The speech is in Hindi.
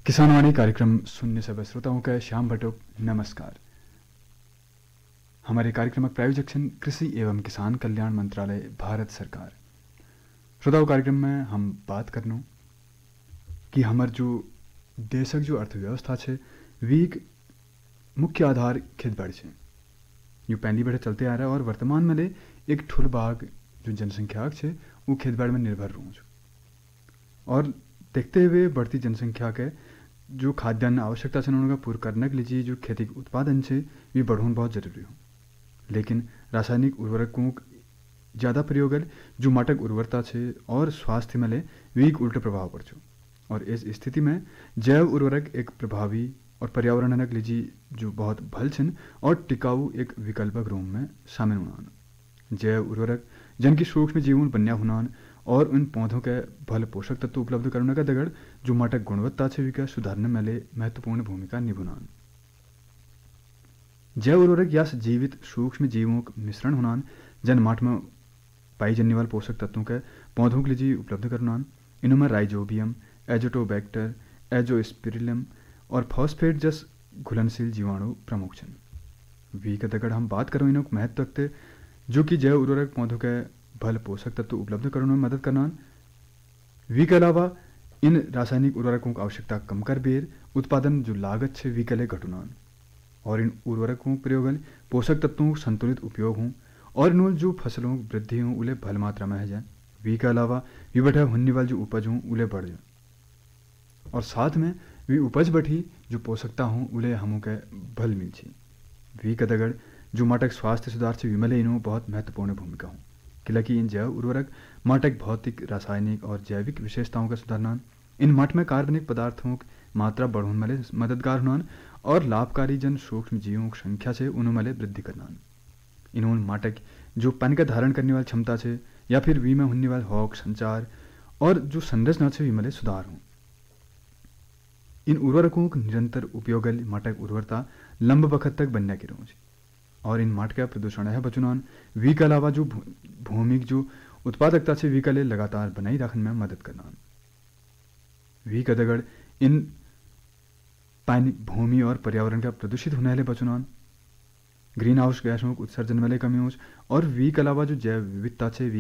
किसानवाणी कार्यक्रम सुनने सभी श्रोताओं का श्याम भट्टोक नमस्कार। हमारे कार्यक्रम प्रायोजक कृषि एवं किसान कल्याण मंत्रालय भारत सरकार। श्रोताओं कार्यक्रम में हम बात करनो कि हमार जो देशक जो अर्थव्यवस्था है वीक मुख्य आधार खेतबाड़ी है। यू पहली बढ़े चलते आ रहा है और वर्तमान में ले एक ठुल भाग जो जनसंख्या है वो खेतबाड़ी में निर्भर रहूँ और देखते हुए बढ़ती जनसंख्या के जो खाद्यान्न आवश्यकता है उनका पूरा करने के लिए जो खेती उत्पादन है ये बढ़ाना बहुत जरूरी हो। लेकिन रासायनिक उर्वरकों ज़्यादा प्रयोग जो माटक उर्वरता है और स्वास्थ्य में वीक उल्टे प्रभाव पड़ो और इस स्थिति में जैव उर्वरक एक प्रभावी और पर्यावरण के लिए जो बहुत भल छन और टिकाऊ एक विकल्पक रूप में शामिल होना। जैव उर्वरक जिनकी सूक्ष्म जीवन बन्या होना और उन पौधों के भल पोषक तत्व उपलब्ध करने का दगड़ जो माटक गुणवत्ता है विका सुधारने में महत्वपूर्ण भूमिका निभाना। जैव उर्वरक या जीवित सूक्ष्म जीवों का मिश्रण होना जन माट में पाई जाने वाले पोषक तत्वों के पौधों के लिए उपलब्ध करना। इनमें राइजोबियम, एजोटोबैक्टर, एजोस्पिरिलम और फॉस्फेट जस घुलनशील जीवाणु प्रमुख हैं। वी के दगड़ हम बात करें इनका महत्व रखते जो कि जैव उर्वरक पौधों के भल पोषक तत्व उपलब्ध करने में मदद करना। वी के अलावा इन रासायनिक उर्वरकों की आवश्यकता कम कर बेर उत्पादन जो लागत है वी के लिए घटना और इन उर्वरकों प्रयोग पोषक तत्वों का संतुलित उपयोग हों और इन जो फसलों की वृद्धि हों उन्हें भल मात्रा में है जाए। वी के अलावा वी बैठा होने वाली जो उपज हों उन्हें बढ़ जाए और साथ में वी उपज बढ़ी जो पोषकता हों उन्हें हमों के भल मिल छी। वी के दगड़ जो माटक स्वास्थ्य सुधार से विमले इनों बहुत महत्वपूर्ण भूमिका हो कि इन जैव उर्वरक माटक भौतिक रासायनिक और जैविक विशेषताओं का सुधारना इन माट में कार्बनिक पदार्थों की मात्रा बढ़ाने में मददगार होना और लाभकारी जन सूक्ष्म जीवों की संख्या से उनमें वृद्धि करना। इन्होंने माटक जो पानी का धारण करने वाली क्षमता है या फिर वी में होने वाले हॉक संचार और जो संरचना है विमले सुधार हो। इन उर्वरकों का निरंतर उपयोग माटक उर्वरता लंब वक्त तक बनने की रोज और इन माट का प्रदूषण है बचुनान। वी के अलावा जो भूमि जो उत्पादकता से वी के लिए लगातार बनाई रखने में मदद करना। वी का दगड़ इन पानी भूमि और पर्यावरण का प्रदूषित होने वाले बचुनान ग्रीन हाउस गैसों उत्सर्जन वाले कमी और वी के अलावा जो जैव विविधता से